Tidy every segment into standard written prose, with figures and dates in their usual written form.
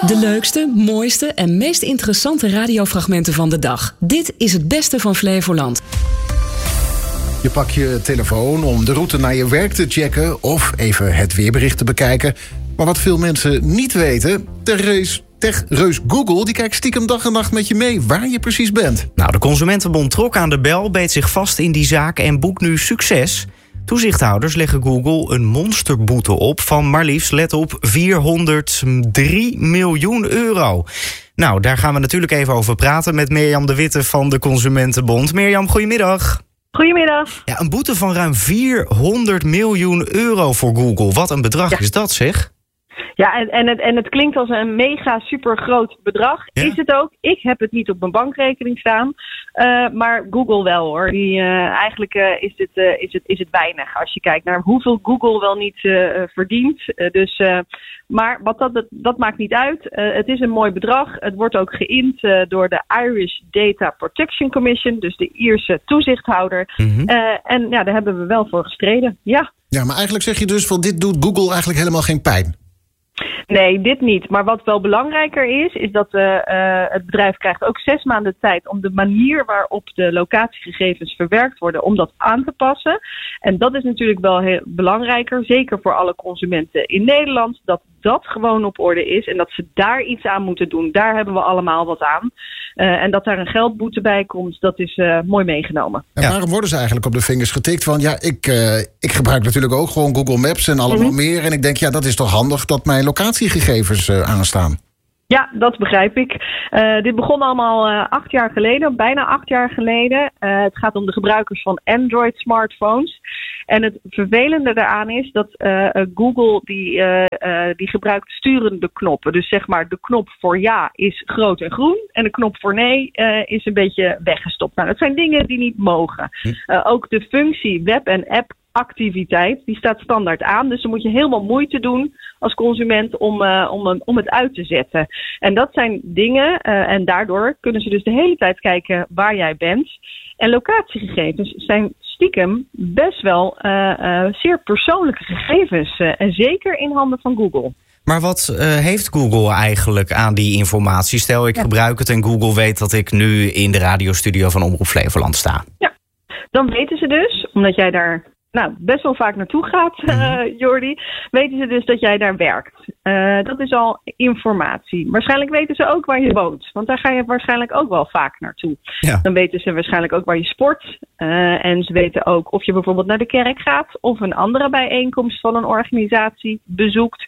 De leukste, mooiste en meest interessante radiofragmenten van de dag. Dit is het beste van Flevoland. Je pakt je telefoon om de route naar je werk te checken of even het weerbericht te bekijken. Maar wat veel mensen niet weten, techreus Google die kijkt stiekem dag en nacht met je mee waar je precies bent. Nou, de Consumentenbond trok aan de bel, beet zich vast in die zaak en boekt nu succes. Toezichthouders leggen Google een monsterboete op van maar liefst, let op, 403 miljoen euro. Nou, daar gaan we natuurlijk even over praten met Mirjam de Witte van de Consumentenbond. Mirjam, goedemiddag. Goedemiddag. Ja, een boete van ruim 400 miljoen euro voor Google. Wat een bedrag is dat, zeg? Ja, en het klinkt als een mega super groot bedrag. Ja? Is het ook. Ik heb het niet op mijn bankrekening staan. Maar Google wel hoor. Eigenlijk is het weinig als je kijkt naar hoeveel Google wel niet verdient. Maar dat maakt niet uit. Het is een mooi bedrag. Het wordt ook geïnd door de Irish Data Protection Commission. Dus de Ierse toezichthouder. Mm-hmm. En ja, daar hebben we wel voor gestreden. Ja. Ja, maar eigenlijk zeg je dus van dit doet Google eigenlijk helemaal geen pijn. Nee, dit niet. Maar wat wel belangrijker is dat het bedrijf krijgt ook 6 maanden tijd om de manier waarop de locatiegegevens verwerkt worden, om dat aan te passen. En dat is natuurlijk wel heel belangrijker, zeker voor alle consumenten in Nederland, dat dat gewoon op orde is en dat ze daar iets aan moeten doen. Daar hebben we allemaal wat aan. En dat daar een geldboete bij komt, dat is mooi meegenomen. En waarom worden ze eigenlijk op de vingers getikt? Want ja, ik gebruik natuurlijk ook gewoon Google Maps en allemaal meer. En ik denk, ja, dat is toch handig dat mijn locatiegegevens aanstaan. Ja, dat begrijp ik. Dit begon allemaal 8 jaar geleden, bijna 8 jaar geleden. Het gaat om de gebruikers van Android-smartphones. En het vervelende daaraan is dat Google die gebruikt sturende knoppen. Dus zeg maar de knop voor ja is groot en groen en de knop voor nee is een beetje weggestopt. Nou, dat zijn dingen die niet mogen. Ook de functie web en app activiteit, die staat standaard aan. Dus dan moet je helemaal moeite doen als consument om het uit te zetten. En dat zijn dingen en daardoor kunnen ze dus de hele tijd kijken waar jij bent. En locatiegegevens zijn stiekem best wel zeer persoonlijke gegevens. En zeker in handen van Google. Maar wat heeft Google eigenlijk aan die informatie? Stel, ik gebruik het en Google weet dat ik nu in de radiostudio van Omroep Flevoland sta. Ja, dan weten ze dus, omdat jij daar best wel vaak naartoe gaat, Jordi, weten ze dus dat jij daar werkt. Dat is al informatie. Waarschijnlijk weten ze ook waar je woont, want daar ga je waarschijnlijk ook wel vaak naartoe. Ja. Dan weten ze waarschijnlijk ook waar je sport. En ze weten ook of je bijvoorbeeld naar de kerk gaat of een andere bijeenkomst van een organisatie bezoekt.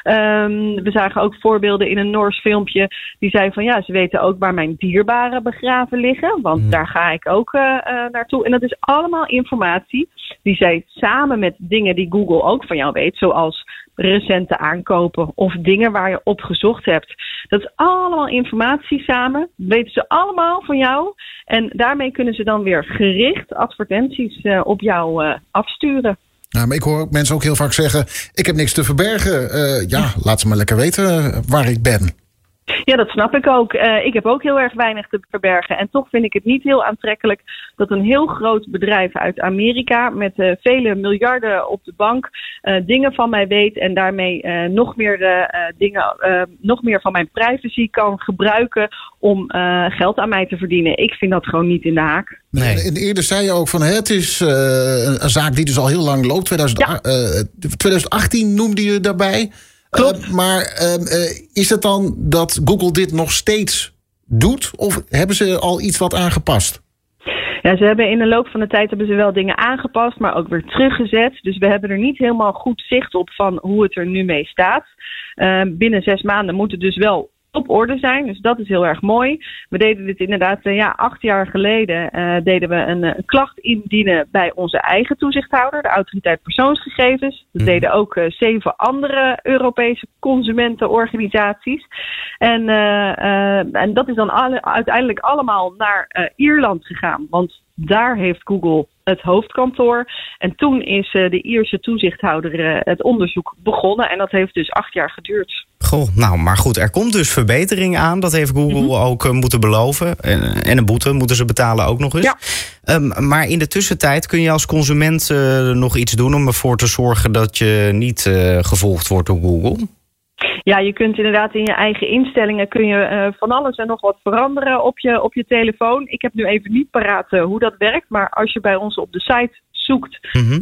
We zagen ook voorbeelden in een Noors filmpje die zei van ja, ze weten ook waar mijn dierbaren begraven liggen, want daar ga ik ook naartoe. En dat is allemaal informatie die zij samen met dingen die Google ook van jou weet, zoals recente aankopen of dingen waar je op gezocht hebt. Dat is allemaal informatie samen. Dat weten ze allemaal van jou. En daarmee kunnen ze dan weer gericht advertenties op jou afsturen. Ja, maar ik hoor mensen ook heel vaak zeggen, ik heb niks te verbergen. Laat ze maar lekker weten waar ik ben. Ja, dat snap ik ook. Ik heb ook heel erg weinig te verbergen. En toch vind ik het niet heel aantrekkelijk dat een heel groot bedrijf uit Amerika met vele miljarden op de bank dingen van mij weet en daarmee nog meer van mijn privacy kan gebruiken om geld aan mij te verdienen. Ik vind dat gewoon niet in de haak. Nee. En eerder zei je ook van het is een zaak die dus al heel lang loopt. 2018 noemde je daarbij. Is het dan dat Google dit nog steeds doet? Of hebben ze al iets wat aangepast? Ja, ze hebben in de loop van de tijd wel dingen aangepast, maar ook weer teruggezet. Dus we hebben er niet helemaal goed zicht op van hoe het er nu mee staat. Binnen 6 maanden moet het dus wel op orde zijn. Dus dat is heel erg mooi. We deden dit inderdaad 8 jaar geleden deden we een klacht indienen bij onze eigen toezichthouder, de Autoriteit Persoonsgegevens. Dat deden ook 7 andere Europese consumentenorganisaties. En dat is dan uiteindelijk allemaal naar Ierland gegaan. Want daar heeft Google het hoofdkantoor. En toen is de Ierse toezichthouder het onderzoek begonnen. En dat heeft dus 8 jaar geduurd. Goh, nou, maar goed, er komt dus verbetering aan. Dat heeft Google ook moeten beloven. En een boete moeten ze betalen ook nog eens. Ja. Maar in de tussentijd kun je als consument nog iets doen om ervoor te zorgen dat je niet gevolgd wordt door Google? Ja, je kunt inderdaad in je eigen instellingen kun je van alles en nog wat veranderen op je telefoon. Ik heb nu even niet paraat hoe dat werkt, maar als je bij ons op de site zoekt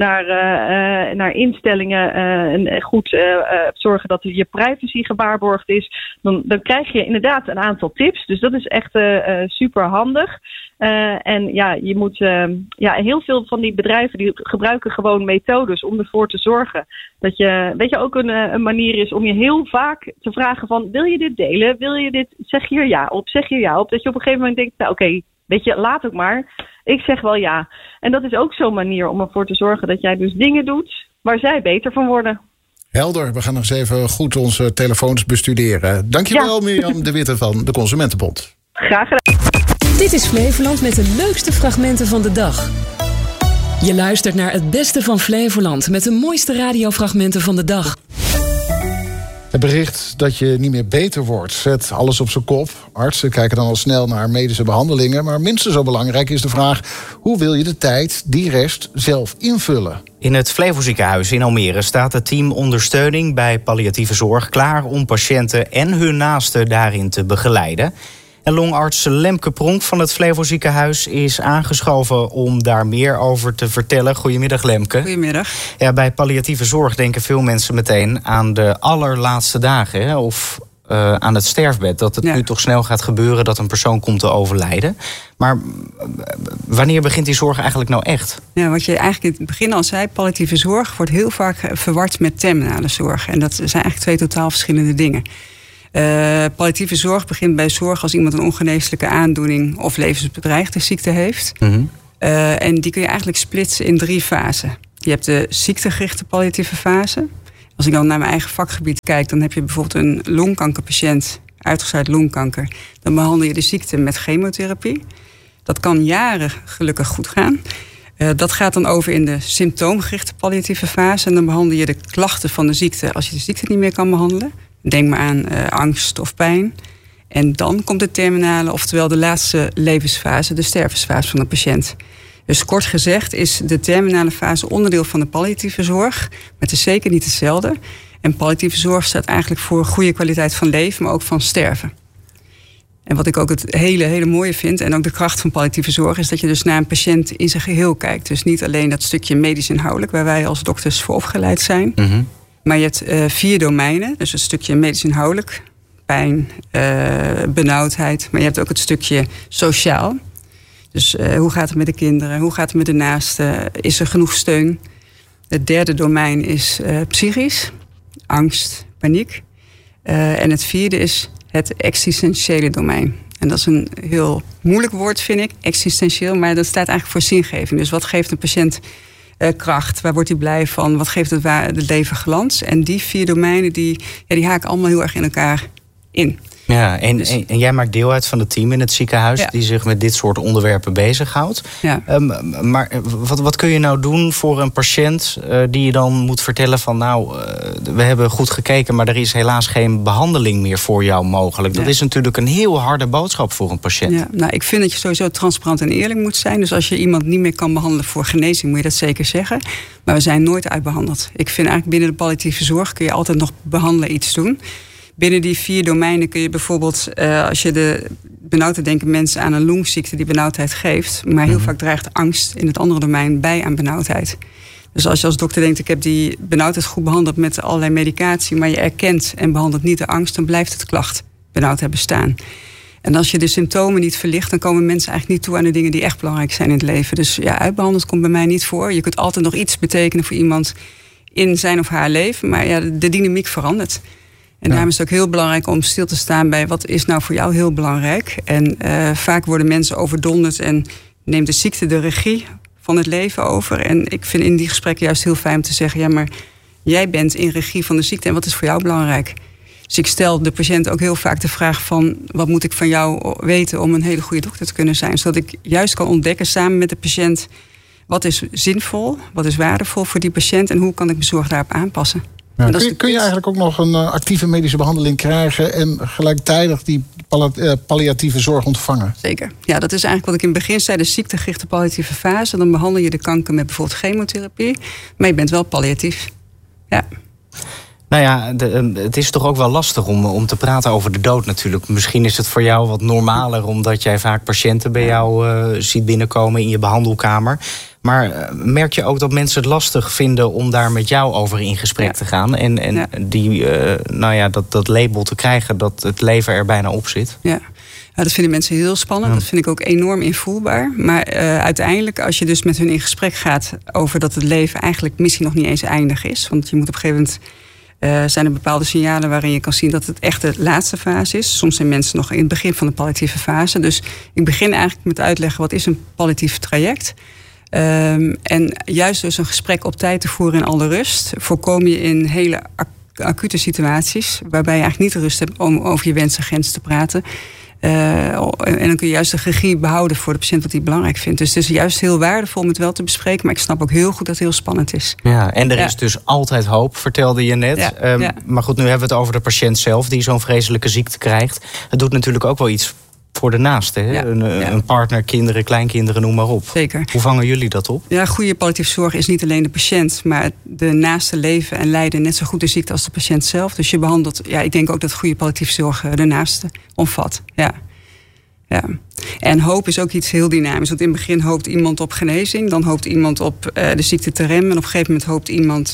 naar instellingen en goed zorgen dat je privacy gewaarborgd is, dan krijg je inderdaad een aantal tips. Dus dat is echt super handig. En ja, je moet heel veel van die bedrijven die gebruiken gewoon methodes om ervoor te zorgen dat je ook een manier is om je heel vaak te vragen van, wil je dit delen? Wil je dit? Zeg hier ja op, zeg hier ja op. Dat je op een gegeven moment denkt, nou oké, weet je, laat ook maar. Ik zeg wel ja. En dat is ook zo'n manier om ervoor te zorgen dat jij dus dingen doet waar zij beter van worden. Helder, we gaan nog eens even goed onze telefoons bestuderen. Dankjewel Mirjam de Witte van de Consumentenbond. Graag gedaan. Dit is Flevoland met de leukste fragmenten van de dag. Je luistert naar het beste van Flevoland met de mooiste radiofragmenten van de dag. Het bericht dat je niet meer beter wordt zet alles op zijn kop. Artsen kijken dan al snel naar medische behandelingen. Maar minstens zo belangrijk is de vraag, hoe wil je de tijd die rest zelf invullen? In het Flevoziekenhuis in Almere staat het team ondersteuning bij palliatieve zorg klaar om patiënten en hun naasten daarin te begeleiden. En longarts Lemke Pronk van het Flevoziekenhuis is aangeschoven om daar meer over te vertellen. Goedemiddag Lemke. Goedemiddag. Ja, bij palliatieve zorg denken veel mensen meteen aan de allerlaatste dagen, hè? Of aan het sterfbed. Dat het nu toch snel gaat gebeuren dat een persoon komt te overlijden. Maar wanneer begint die zorg eigenlijk nou echt? Ja, wat je eigenlijk in het begin al zei, palliatieve zorg wordt heel vaak verward met terminale zorg. En dat zijn eigenlijk twee totaal verschillende dingen. Palliatieve zorg begint bij zorg als iemand een ongeneeslijke aandoening of levensbedreigende ziekte heeft. En die kun je eigenlijk splitsen in 3 fasen. Je hebt de ziektegerichte palliatieve fase. Als ik dan naar mijn eigen vakgebied kijk, dan heb je bijvoorbeeld een longkankerpatiënt, uitgezaaid longkanker. Dan behandel je de ziekte met chemotherapie. Dat kan jaren gelukkig goed gaan. Dat gaat dan over in de symptoomgerichte palliatieve fase. En dan behandel je de klachten van de ziekte als je de ziekte niet meer kan behandelen. Denk maar aan angst of pijn. En dan komt de terminale, oftewel de laatste levensfase, de stervensfase van de patiënt. Dus kort gezegd is de terminale fase onderdeel van de palliatieve zorg. Maar het is zeker niet hetzelfde. En palliatieve zorg staat eigenlijk voor goede kwaliteit van leven, maar ook van sterven. En wat ik ook het hele mooie vind, en ook de kracht van palliatieve zorg, is dat je dus naar een patiënt in zijn geheel kijkt. Dus niet alleen dat stukje medisch inhoudelijk, waar wij als dokters voor opgeleid zijn. Maar je hebt 4 domeinen. Dus een stukje medisch inhoudelijk, pijn, benauwdheid. Maar je hebt ook het stukje sociaal. Dus hoe gaat het met de kinderen? Hoe gaat het met de naasten? Is er genoeg steun? Het 3e domein is psychisch. Angst, paniek. En het 4e is het existentiële domein. En dat is een heel moeilijk woord, vind ik. Existentieel, maar dat staat eigenlijk voor zingeving. Dus wat geeft een patiënt kracht? Waar wordt hij blij van? Wat geeft het leven glans? En die 4 domeinen die haken allemaal heel erg in elkaar in. Ja, en jij maakt deel uit van het team in het ziekenhuis die zich met dit soort onderwerpen bezighoudt. Ja. Maar wat kun je nou doen voor een patiënt die je dan moet vertellen van we hebben goed gekeken, maar er is helaas geen behandeling meer voor jou mogelijk. Dat is natuurlijk een heel harde boodschap voor een patiënt. Ja, nou, ik vind dat je sowieso transparant en eerlijk moet zijn. Dus als je iemand niet meer kan behandelen voor genezing, moet je dat zeker zeggen. Maar we zijn nooit uitbehandeld. Ik vind eigenlijk binnen de palliatieve zorg kun je altijd nog behandelen iets doen. Binnen die 4 domeinen kun je bijvoorbeeld, als je de benauwdheid denken mensen aan een longziekte die benauwdheid geeft. Maar heel vaak draagt angst in het andere domein bij aan benauwdheid. Dus als je als dokter denkt, ik heb die benauwdheid goed behandeld met allerlei medicatie, maar je erkent en behandelt niet de angst, dan blijft het klacht benauwdheid bestaan. En als je de symptomen niet verlicht, dan komen mensen eigenlijk niet toe aan de dingen die echt belangrijk zijn in het leven. Dus ja, uitbehandeld komt bij mij niet voor. Je kunt altijd nog iets betekenen voor iemand in zijn of haar leven, maar ja, de dynamiek verandert. En daarom is het ook heel belangrijk om stil te staan bij wat is nou voor jou heel belangrijk. En vaak worden mensen overdonderd en neemt de ziekte de regie van het leven over. En ik vind in die gesprekken juist heel fijn om te zeggen, ja, maar jij bent in regie van de ziekte en wat is voor jou belangrijk? Dus ik stel de patiënt ook heel vaak de vraag van, wat moet ik van jou weten om een hele goede dokter te kunnen zijn? Zodat ik juist kan ontdekken samen met de patiënt, wat is zinvol, wat is waardevol voor die patiënt en hoe kan ik mijn zorg daarop aanpassen? Ja, kun je eigenlijk ook nog een actieve medische behandeling krijgen en gelijktijdig die palliatieve zorg ontvangen? Zeker. Ja, dat is eigenlijk wat ik in het begin zei, de ziektegerichte palliatieve fase. Dan behandel je de kanker met bijvoorbeeld chemotherapie, maar je bent wel palliatief. Ja. Nou ja, het is toch ook wel lastig om te praten over de dood natuurlijk. Misschien is het voor jou wat normaler, omdat jij vaak patiënten bij jou ziet binnenkomen in je behandelkamer. Maar merk je ook dat mensen het lastig vinden om daar met jou over in gesprek te gaan? En dat label te krijgen dat het leven er bijna op zit? Ja. Ja, dat vinden mensen heel spannend. Dat vind ik ook enorm invoelbaar. Maar uiteindelijk, als je dus met hun in gesprek gaat over dat het leven eigenlijk misschien nog niet eens eindig is. Want je moet op een gegeven moment zijn er bepaalde signalen waarin je kan zien dat het echt de laatste fase is. Soms zijn mensen nog in het begin van de palliatieve fase. Dus ik begin eigenlijk met uitleggen wat is een palliatief traject. En juist dus een gesprek op tijd te voeren in alle rust, voorkom je in hele acute situaties waarbij je eigenlijk niet de rust hebt om over je wens en grens te praten. En dan kun je juist de regie behouden voor de patiënt wat hij belangrijk vindt. Dus het is juist heel waardevol om het wel te bespreken. Maar ik snap ook heel goed dat het heel spannend is. Ja, en er is dus altijd hoop, vertelde je net. Maar goed, nu hebben we het over de patiënt zelf die zo'n vreselijke ziekte krijgt. Het doet natuurlijk ook wel iets voor de naaste. Hè? Een partner, kinderen, kleinkinderen, noem maar op. Zeker. Hoe vangen jullie dat op? Ja, goede palliatieve zorg is niet alleen de patiënt, maar de naaste leven en lijden net zo goed de ziekte als de patiënt zelf. Dus je behandelt, ik denk ook dat goede palliatieve zorg de naaste omvat. Ja. En hoop is ook iets heel dynamisch. Want in het begin hoopt iemand op genezing, dan hoopt iemand op de ziekte te remmen. En op een gegeven moment hoopt iemand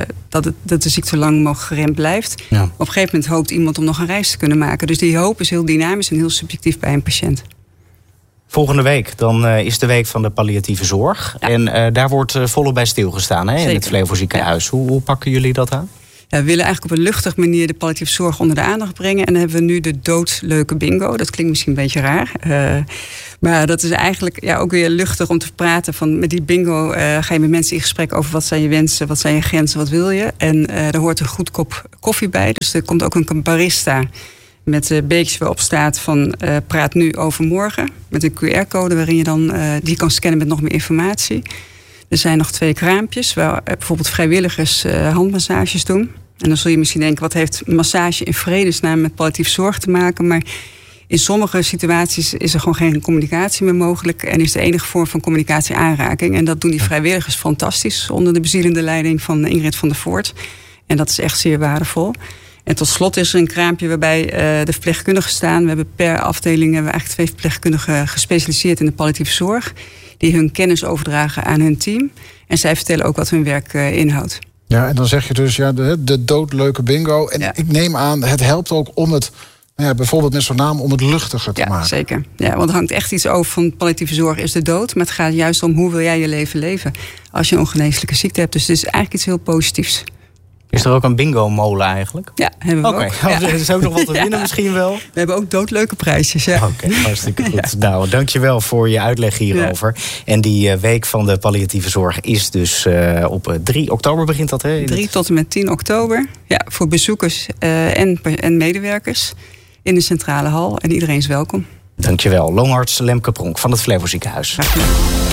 dat de ziekte zo lang mogelijk geremd blijft. Ja. Op een gegeven moment hoopt iemand om nog een reis te kunnen maken. Dus die hoop is heel dynamisch en heel subjectief bij een patiënt. Volgende week dan is de week van de palliatieve zorg. Ja. En daar wordt volop bij stilgestaan in het Flevo Ziekenhuis. Ja. Hoe pakken jullie dat aan? Ja, we willen eigenlijk op een luchtige manier de palliatieve zorg onder de aandacht brengen. En dan hebben we nu de doodleuke bingo. Dat klinkt misschien een beetje raar. Maar dat is eigenlijk ook weer luchtig om te praten. Met die bingo ga je met mensen in gesprek over wat zijn je wensen, wat zijn je grenzen, wat wil je. En er hoort een goed kop koffie bij. Dus er komt ook een barista met beekjes waarop staat van praat nu over morgen. Met een QR-code waarin je dan die kan scannen met nog meer informatie. Er zijn nog 2 kraampjes waar bijvoorbeeld vrijwilligers handmassages doen. En dan zul je misschien denken, wat heeft massage in vredesnaam met palliatieve zorg te maken? Maar in sommige situaties is er gewoon geen communicatie meer mogelijk. En is de enige vorm van communicatie aanraking. En dat doen die vrijwilligers fantastisch onder de bezielende leiding van Ingrid van der Voort. En dat is echt zeer waardevol. En tot slot is er een kraampje waarbij de verpleegkundigen staan. We hebben per afdeling eigenlijk 2 verpleegkundigen gespecialiseerd in de palliatieve zorg. Die hun kennis overdragen aan hun team. En zij vertellen ook wat hun werk inhoudt. Ja, en dan zeg je dus de doodleuke bingo. En ik neem aan, het helpt ook om het, bijvoorbeeld met zo'n naam, om het luchtiger te maken. Zeker. Ja, want er hangt echt iets over van palliatieve zorg is de dood. Maar het gaat juist om hoe wil jij je leven leven als je een ongeneeslijke ziekte hebt. Dus het is eigenlijk iets heel positiefs. Is er ook een bingo-molen eigenlijk? Ja, hebben we ook. Ja. Er is ook nog wat te winnen misschien wel? We hebben ook doodleuke prijsjes, Oké, hartstikke goed. Nou, dankjewel voor je uitleg hierover. Ja. En die week van de palliatieve zorg is dus op 3 oktober begint dat, hè? 3 tot en met 10 oktober. Ja, voor bezoekers en medewerkers in de centrale hal. En iedereen is welkom. Dankjewel. Longarts Lemke Pronk van het Flevo Ziekenhuis.